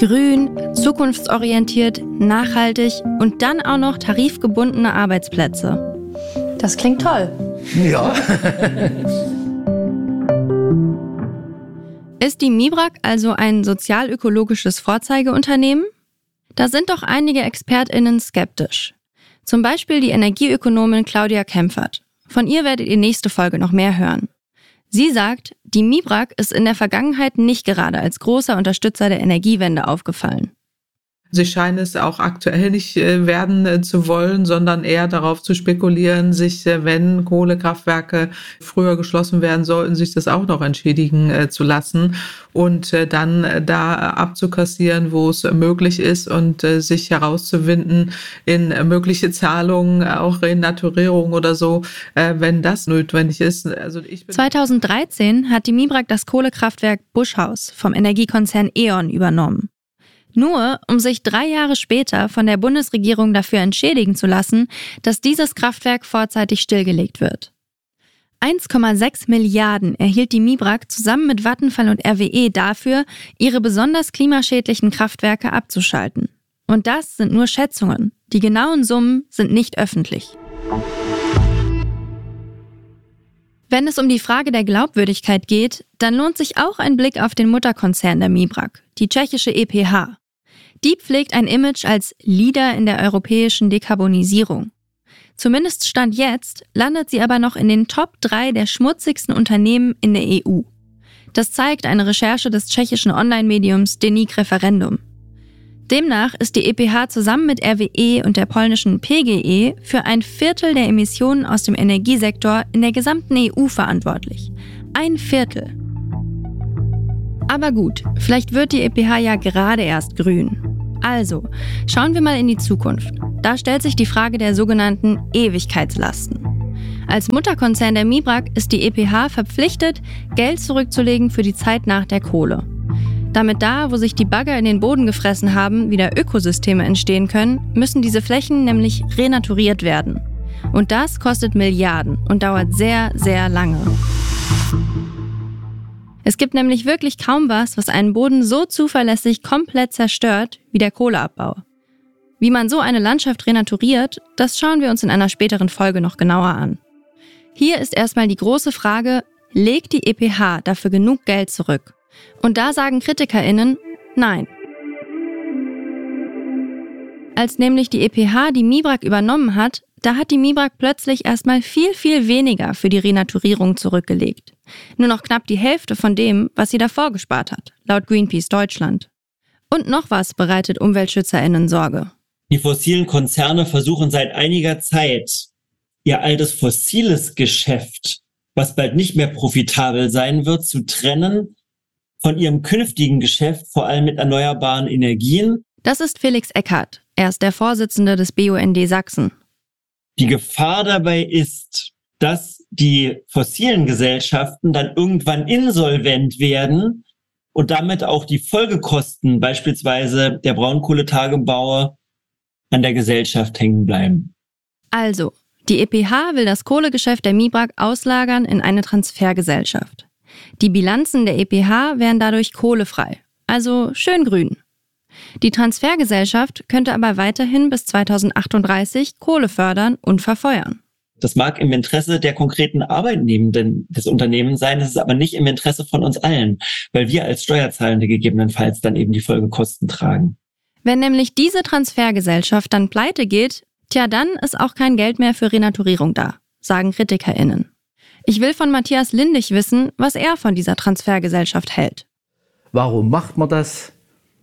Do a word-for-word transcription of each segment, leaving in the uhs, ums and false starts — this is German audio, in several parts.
Grün, zukunftsorientiert, nachhaltig und dann auch noch tarifgebundene Arbeitsplätze. Das klingt toll. Ja. Ist die Mibrak also ein sozial-ökologisches Vorzeigeunternehmen? Da sind doch einige ExpertInnen skeptisch. Zum Beispiel die Energieökonomin Claudia Kempfert. Von ihr werdet ihr nächste Folge noch mehr hören. Sie sagt, die Mibrak ist in der Vergangenheit nicht gerade als großer Unterstützer der Energiewende aufgefallen. Sie scheinen es auch aktuell nicht werden zu wollen, sondern eher darauf zu spekulieren, sich, wenn Kohlekraftwerke früher geschlossen werden sollten, sich das auch noch entschädigen zu lassen und dann da abzukassieren, wo es möglich ist und sich herauszuwinden in mögliche Zahlungen, auch Renaturierung oder so, wenn das notwendig ist. Also ich bin zweitausenddreizehn hat die Mibrak das Kohlekraftwerk Buschhaus vom Energiekonzern E.ON übernommen. Nur, um sich drei Jahre später von der Bundesregierung dafür entschädigen zu lassen, dass dieses Kraftwerk vorzeitig stillgelegt wird. eins Komma sechs Milliarden erhielt die Mibrak zusammen mit Vattenfall und R W E dafür, ihre besonders klimaschädlichen Kraftwerke abzuschalten. Und das sind nur Schätzungen. Die genauen Summen sind nicht öffentlich. Wenn es um die Frage der Glaubwürdigkeit geht, dann lohnt sich auch ein Blick auf den Mutterkonzern der Mibrak, die tschechische E P H. Die pflegt ein Image als Leader in der europäischen Dekarbonisierung. Zumindest Stand jetzt landet sie aber noch in den Top drei der schmutzigsten Unternehmen in der E U. Das zeigt eine Recherche des tschechischen Online-Mediums Deník Referendum. Demnach ist die E P H zusammen mit R W E und der polnischen P G E für ein Viertel der Emissionen aus dem Energiesektor in der gesamten E U verantwortlich. Ein Viertel. Aber gut, vielleicht wird die E P H ja gerade erst grün. Also, schauen wir mal in die Zukunft. Da stellt sich die Frage der sogenannten Ewigkeitslasten. Als Mutterkonzern der Mibrak ist die E P H verpflichtet, Geld zurückzulegen für die Zeit nach der Kohle. Damit da, wo sich die Bagger in den Boden gefressen haben, wieder Ökosysteme entstehen können, müssen diese Flächen nämlich renaturiert werden. Und das kostet Milliarden und dauert sehr, sehr lange. Es gibt nämlich wirklich kaum was, was einen Boden so zuverlässig komplett zerstört wie der Kohleabbau. Wie man so eine Landschaft renaturiert, das schauen wir uns in einer späteren Folge noch genauer an. Hier ist erstmal die große Frage, legt die E P H dafür genug Geld zurück? Und da sagen KritikerInnen, nein. Als nämlich die E P H die Mibrak übernommen hat, da hat die Mibrak plötzlich erstmal viel, viel weniger für die Renaturierung zurückgelegt. Nur noch knapp die Hälfte von dem, was sie davor gespart hat, laut Greenpeace Deutschland. Und noch was bereitet UmweltschützerInnen Sorge. Die fossilen Konzerne versuchen seit einiger Zeit, ihr altes fossiles Geschäft, was bald nicht mehr profitabel sein wird, zu trennen von ihrem künftigen Geschäft, vor allem mit erneuerbaren Energien. Das ist Felix Eckert. Er ist der Vorsitzende des B U N D Sachsen. Die Gefahr dabei ist, dass die fossilen Gesellschaften dann irgendwann insolvent werden und damit auch die Folgekosten, beispielsweise der Braunkohletagebau, an der Gesellschaft hängen bleiben. Also, die E P H will das Kohlegeschäft der Mibrak auslagern in eine Transfergesellschaft. Die Bilanzen der E P H wären dadurch kohlefrei, also schön grün. Die Transfergesellschaft könnte aber weiterhin bis zweitausendachtunddreißig Kohle fördern und verfeuern. Das mag im Interesse der konkreten Arbeitnehmenden des Unternehmens sein, das ist aber nicht im Interesse von uns allen, weil wir als Steuerzahlende gegebenenfalls dann eben die Folgekosten tragen. Wenn nämlich diese Transfergesellschaft dann pleite geht, tja, dann ist auch kein Geld mehr für Renaturierung da, sagen KritikerInnen. Ich will von Matthias Lindig wissen, was er von dieser Transfergesellschaft hält. Warum macht man das?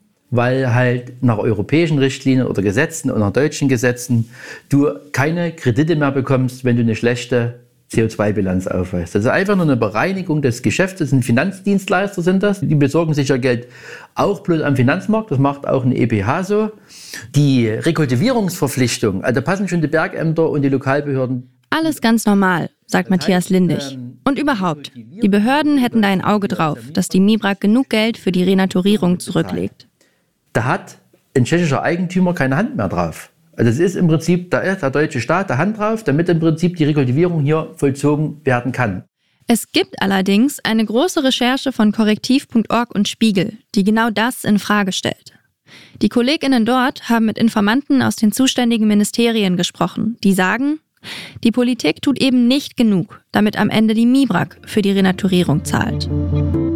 Weil halt nach europäischen Richtlinien oder Gesetzen und nach deutschen Gesetzen du keine Kredite mehr bekommst, wenn du eine schlechte C O zwei Bilanz aufweist. Das ist einfach nur eine Bereinigung des Geschäfts. Das sind Finanzdienstleister, sind das. Die besorgen sich ja Geld auch bloß am Finanzmarkt. Das macht auch eine E P H so. Die Rekultivierungsverpflichtung, also da passen schon die Bergämter und die Lokalbehörden. Alles ganz normal, sagt das Matthias heißt, Lindig. Ähm, und überhaupt, die Behörden hätten da ein Auge drauf, dass die Mibrak genug Geld für die Renaturierung zurücklegt. Da hat ein tschechischer Eigentümer keine Hand mehr drauf. Also es ist im Prinzip, da ist der deutsche Staat der Hand drauf, damit im Prinzip die Rekultivierung hier vollzogen werden kann. Es gibt allerdings eine große Recherche von korrektiv punkt org und Spiegel, die genau das in Frage stellt. Die KollegInnen dort haben mit Informanten aus den zuständigen Ministerien gesprochen, die sagen, die Politik tut eben nicht genug, damit am Ende die MIBRAG für die Renaturierung zahlt.